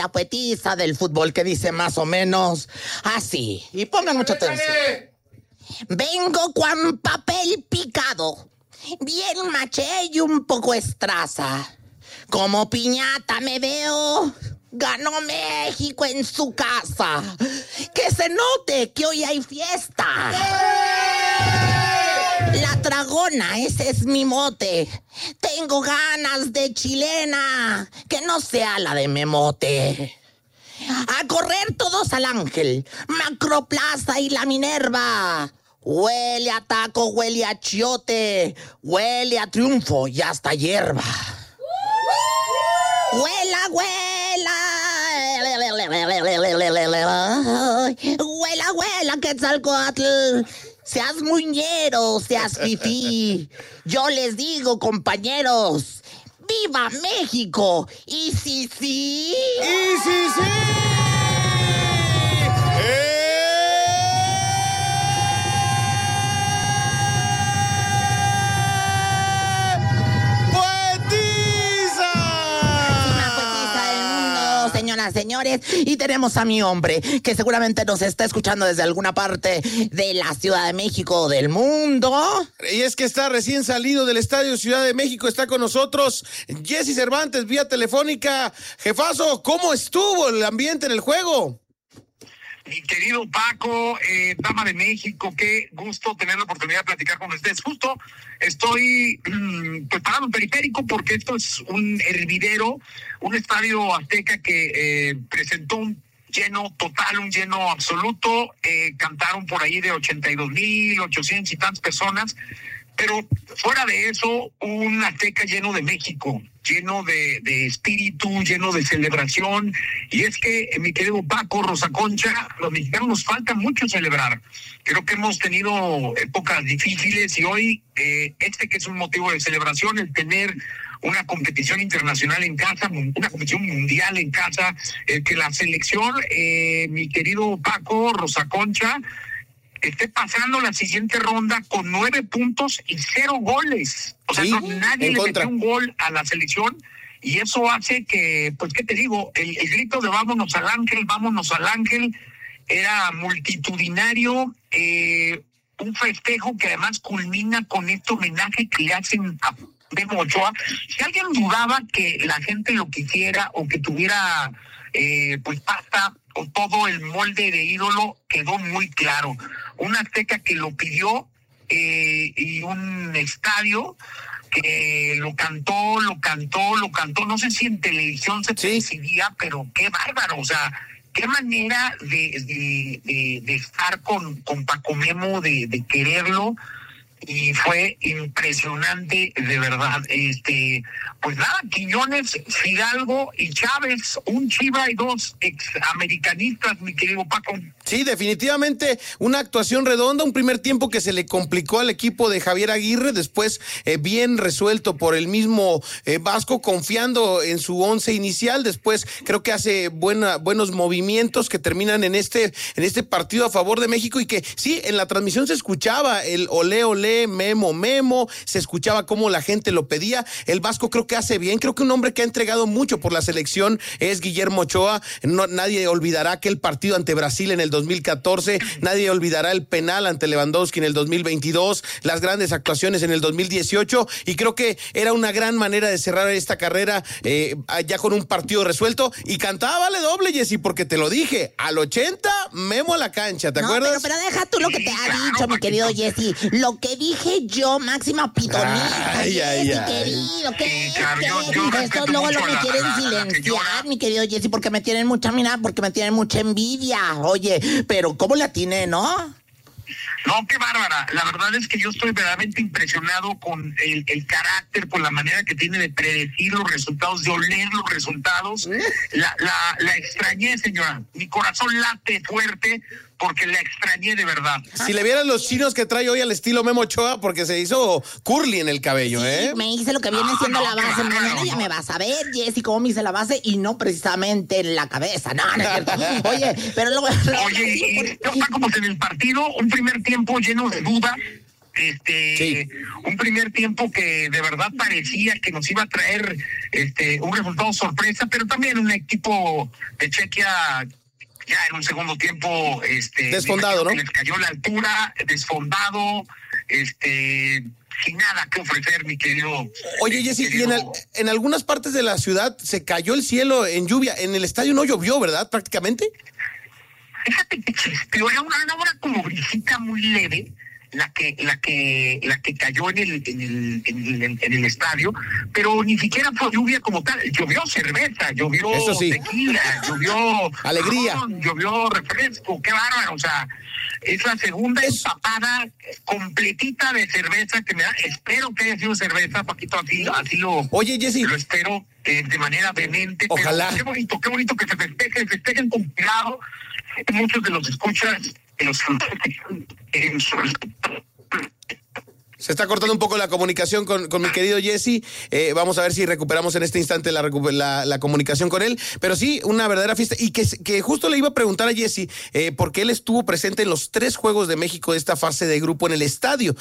La poetisa del fútbol que dice más o menos así. Y pongan mucha atención. Vengo con papel picado, bien maché y un poco estraza. Como piñata me veo, ganó México en su casa. Que se note que hoy hay fiesta. La dragona, ese es mi mote. Tengo ganas de chilena, que no sea la de Memote. A correr todos al Ángel, Macroplaza y la Minerva. Huele a taco, huele a chiote, huele a triunfo y hasta hierba. Huela, huela. Huela, huela, Quetzalcóatl. Seas muñero, seas fifí. Yo les digo, compañeros, ¡viva México! ¡Y sí, sí! ¡Y sí, sí! Señores, y tenemos a mi hombre que seguramente nos está escuchando desde alguna parte de la Ciudad de México o del mundo. Y es que está recién salido del Estadio Ciudad de México, está con nosotros Jesse Cervantes vía telefónica. Jefazo, ¿cómo estuvo el ambiente en el juego? Mi querido Paco, Dama de México, qué gusto tener la oportunidad de platicar con ustedes. Justo estoy parado en Periférico porque esto es un hervidero, un estadio azteca que presentó un lleno total, un lleno absoluto. Cantaron por ahí de 82,800 y tantas personas. Pero fuera de eso, un Azteca lleno de México, lleno de espíritu, lleno de celebración. Y es que, mi querido Paco, Rosa Concha, los mexicanos nos falta mucho celebrar. Creo que hemos tenido épocas difíciles y hoy, que es un motivo de celebración, el tener una competición internacional en casa, una competición mundial en casa, que la selección, mi querido Paco, Rosa Concha, esté pasando la siguiente ronda con 9 puntos y 0 goles. O sea, sí, nadie le metió un gol a la selección y eso hace que, pues, ¿qué te digo? El grito de vámonos al Ángel, era multitudinario, un festejo que además culmina con este homenaje que le hacen a Memo Ochoa. Si alguien dudaba que la gente lo quisiera o que tuviera pues pasta o todo el molde de ídolo, quedó muy claro. Un Azteca que lo pidió y un estadio que lo cantó, no sé si en televisión se decidía, pero qué bárbaro, o sea, qué manera de estar con Paco Memo, de quererlo. Y fue impresionante, de verdad. Pues nada, Quiñones, Fidalgo y Chávez, un Chiva y 2 examericanistas, mi querido Paco. Sí, definitivamente una actuación redonda, un primer tiempo que se le complicó al equipo de Javier Aguirre, después bien resuelto por el mismo Vasco, confiando en su 11 inicial, después creo que hace buenos movimientos que terminan en este partido a favor de México y que sí, en la transmisión se escuchaba el olé, olé, Memo, se escuchaba cómo la gente lo pedía. El Vasco creo que hace bien, creo que un hombre que ha entregado mucho por la selección es Guillermo Ochoa. Nadie olvidará aquel partido ante Brasil en el 2014, nadie olvidará el penal ante Lewandowski en el 2022, las grandes actuaciones en el 2018 y creo que era una gran manera de cerrar esta carrera ya con un partido resuelto y cantaba vale doble, Jessy, porque te lo dije, al 80 Memo a la cancha, ¿te acuerdas? Pero deja tú lo que te ha dicho, mi querido Jessy, lo que dije yo, máxima pitonista, querido, ¿qué? Estos luego lo me quieren silenciar, mi querido Jessy, porque me tienen mucha envidia, oye, pero ¿cómo le atiné, no? No, qué bárbara. La verdad es que yo estoy verdaderamente impresionado con el carácter, con la manera que tiene de predecir los resultados, de oler los resultados. La extrañé, señora. Mi corazón late fuerte porque la extrañé de verdad. Si le vieran los chinos que trae hoy al estilo Memo Ochoa, porque se hizo curly en el cabello, sí, me hice lo que viene siendo la base. Mañana ya me vas a ver, Jessy, cómo me hice la base y no precisamente en la cabeza. No es cierto. Oye, pero luego... Oye, y está como en el partido, un primer tiempo lleno de duda, Sí. Un primer tiempo que de verdad parecía que nos iba a traer un resultado sorpresa, pero también un equipo de Chequia ya en un segundo tiempo desfondado, ¿no? Les cayó la altura, desfondado, sin nada que ofrecer, mi querido. Oye, Jesse, y en algunas partes de la ciudad se cayó el cielo en lluvia. En el estadio no llovió, ¿verdad? Prácticamente. Fíjate que pero era una hora como brisita muy leve la que cayó en el estadio, pero ni siquiera fue lluvia como tal. Llovió cerveza, llovió tequila, llovió alegría, llovió refresco. Qué bárbaro. O sea, es la segunda empapada completita de cerveza que me da. Espero que haya sido cerveza, Paquito, así lo. Oye, Jesse, lo espero de manera vehemente. Ojalá. Pero qué bonito que se festejen con cuidado. Muchos de los escuchas se está cortando un poco la comunicación con mi querido Jesse. Vamos a ver si recuperamos en este instante la comunicación con él. Pero sí, una verdadera fiesta. Y que justo le iba a preguntar a Jesse, porque él estuvo presente en los 3 Juegos de México de esta fase de grupo en el estadio.